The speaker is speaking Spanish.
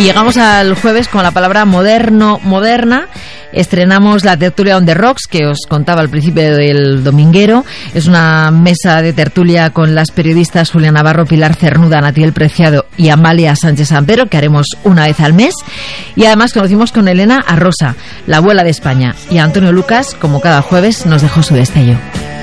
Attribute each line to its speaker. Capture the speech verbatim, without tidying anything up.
Speaker 1: llegamos al jueves con la palabra moderno, moderna. Estrenamos la tertulia On The Rocks, que os contaba al principio del dominguero. Es una mesa de tertulia con las periodistas Julia Navarro, Pilar Cernuda, Natiel Preciado y Amalia Sánchez Sampero, que haremos una vez al mes. Y además conocimos con Elena a Rosa, la abuela de España. Y Antonio Lucas, como cada jueves, nos dejó su destello.